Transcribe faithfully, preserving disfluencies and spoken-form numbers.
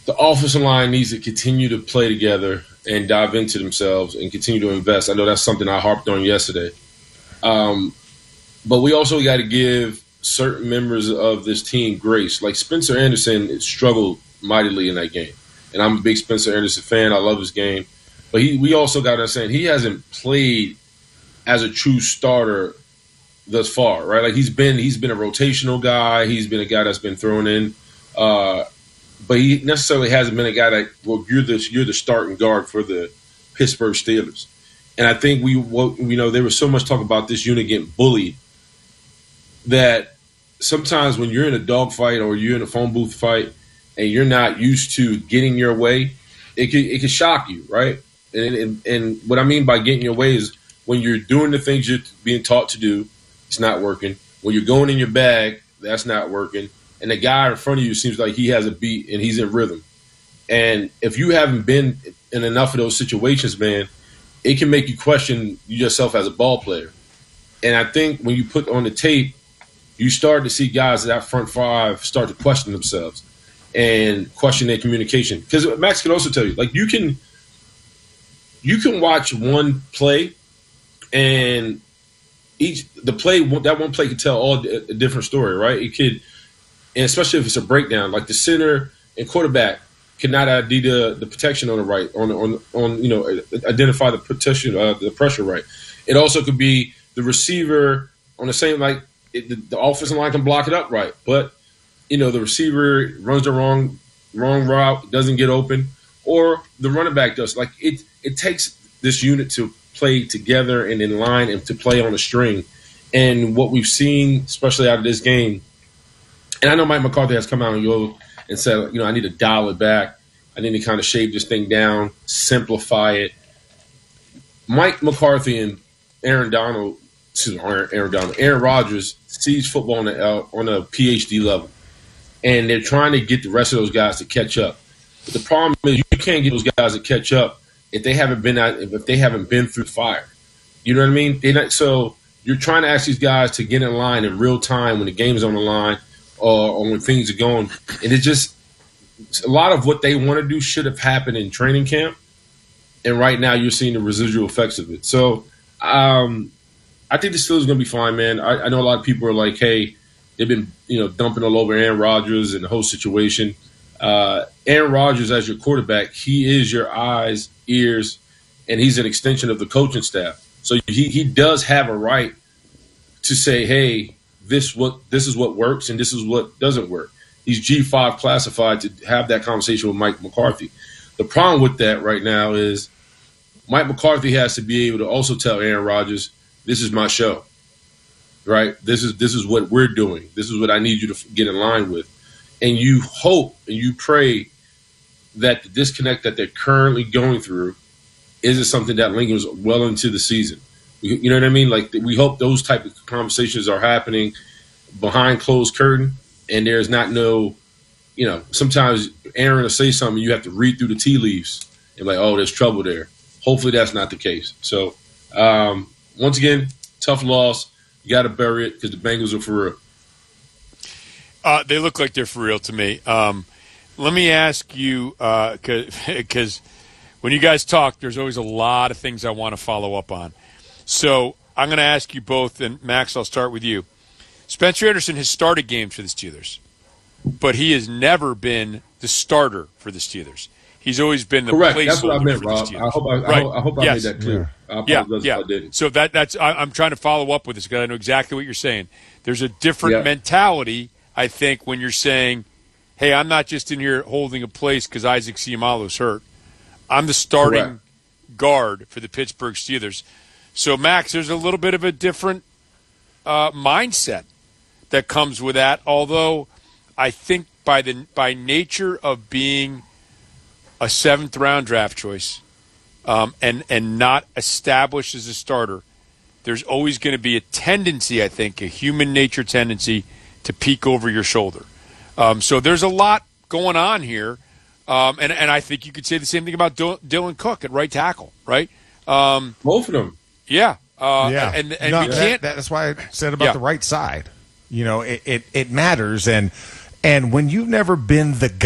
the offensive line needs to continue to play together and dive into themselves and continue to invest. I know that's something I harped on yesterday. Um, but we also got to give certain members of this team grace. Like Spencer Anderson struggled mightily in that game. And I'm a big Spencer Anderson fan. I love his game. But he, we also got to understand he hasn't played as a true starter thus far, right? Like he's been he's been a rotational guy. He's been a guy that's been thrown in. Uh, but he necessarily hasn't been a guy that, well, you're the, you're the starting guard for the Pittsburgh Steelers. And I think we, you know, there was so much talk about this unit getting bullied that sometimes when you're in a dogfight or you're in a phone booth fight and you're not used to getting your way, it could it could shock you, right? And, and and what I mean by getting your way is when you're doing the things you're being taught to do, it's not working. When you're going in your bag, that's not working. And the guy in front of you seems like he has a beat and he's in rhythm. And if you haven't been in enough of those situations, man, it can make you question yourself as a ball player. And I think when you put on the tape, you start to see guys at that front five start to question themselves and question their communication. Because Max can also tell you, like, you can you can watch one play and each the play that one play can tell all a different story, right? It could, and especially if it's a breakdown, like the center and quarterback cannot I D the, the protection on the right, on on on you know identify the protection, uh, the pressure right. It also could be the receiver on the same, like it, the, the offensive line can block it up right, but you know the receiver runs the wrong wrong route, doesn't get open, or the running back does. Like it it takes this unit to play together and in line and to play on a string. And what we've seen, especially out of this game, and I know Mike McCarthy has come out and go and said, you know, I need to dial it back. I need to kind of shave this thing down, simplify it. Mike McCarthy and Aaron Donald, excuse me, Aaron Donald, Aaron Rodgers sees football on a, uh, on a P H D level, and they're trying to get the rest of those guys to catch up. But the problem is, you can't get those guys to catch up if they haven't been out, if they haven't been through fire. You know what I mean? They not, so you're trying to ask these guys to get in line in real time when the game's on the line, or, or when things are going, and it just a lot of what they want to do should have happened in training camp, and right now you're seeing the residual effects of it. So um, I think the Steelers are going to be fine, man. I, I know a lot of people are like, hey, they've been you know dumping all over Aaron Rodgers and the whole situation. Uh, Aaron Rodgers as your quarterback, he is your eyes, ears, and he's an extension of the coaching staff. So he, he does have a right to say, hey, this what this is what works and this is what doesn't work. He's G five classified to have that conversation with Mike McCarthy. The problem with that right now is Mike McCarthy has to be able to also tell Aaron Rodgers, this is my show, right? This is this is what we're doing. This is what I need you to get in line with. And you hope and you pray that the disconnect that they're currently going through isn't something that lingers well into the season. You know what I mean? Like, we hope those type of conversations are happening behind closed curtain, and there's not no, you know, sometimes Aaron will say something, you have to read through the tea leaves and like, oh, there's trouble there. Hopefully that's not the case. So, um, once again, tough loss. You got to bury it because the Bengals are for real. Uh, they look like they're for real to me. Um, let me ask you, because uh, when you guys talk, there's always a lot of things I want to follow up on. So I'm going to ask you both, and Max, I'll start with you. Spencer Anderson has started games for the Steelers, but he has never been the starter for the Steelers. He's always been the Correct. placeholder That's what I meant, for Rob. the Steelers. I hope I, right. I hope, I, hope I yes. made that clear. I yeah, if yeah. I didn't. So that that's I, I'm trying to follow up with this because I know exactly what you're saying. There's a different yeah. mentality, I think, when you're saying, hey, I'm not just in here holding a place because Isaac Seumalo's hurt. I'm the starting Correct. guard for the Pittsburgh Steelers. So, Max, there's a little bit of a different uh, mindset that comes with that, although I think by the by nature of being a seventh-round draft choice um, and, and not established as a starter, there's always going to be a tendency, I think, a human nature tendency to peek over your shoulder. Um, so there's a lot going on here, um, and, and I think you could say the same thing about Dylan Cook at right tackle, right? Um, Both of them. Yeah. Uh, yeah. And, and no, we can't. That, that's why I said about yeah. the right side. You know, it, it, it matters. And, and when you've never been the guy,